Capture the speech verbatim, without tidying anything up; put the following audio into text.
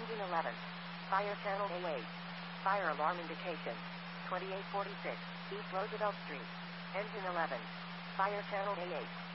Engine eleven. Fire channel A eight. Fire alarm indication. twenty-eight forty-six, East Roosevelt Street. Engine eleven. Fire channel A eight.